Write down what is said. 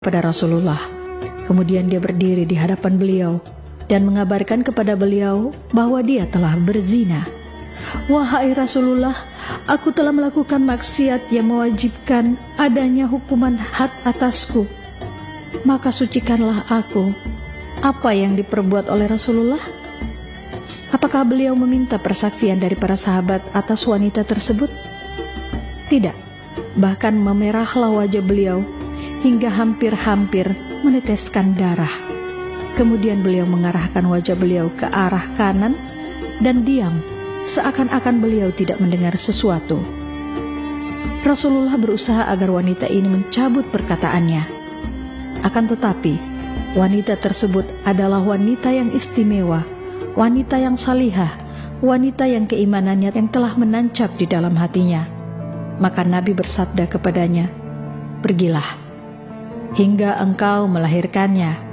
pada Rasulullah. Kemudian dia berdiri di hadapan beliau dan mengabarkan kepada beliau bahwa dia telah berzina. "Wahai Rasulullah, aku telah melakukan maksiat yang mewajibkan adanya hukuman had atasku. Maka sucikanlah aku." Apa yang diperbuat oleh Rasulullah? Apakah beliau meminta persaksian dari para sahabat atas wanita tersebut? Tidak. Bahkan memerahlah wajah beliau hingga hampir-hampir meneteskan darah. Kemudian beliau mengarahkan wajah beliau ke arah kanan dan diam, seakan-akan beliau tidak mendengar sesuatu. Rasulullah berusaha agar wanita ini mencabut perkataannya. Akan tetapi, wanita tersebut adalah wanita yang istimewa, wanita yang salihah, wanita yang keimanannya yang telah menancap di dalam hatinya. Maka Nabi bersabda kepadanya, "Pergilah, hingga engkau melahirkannya."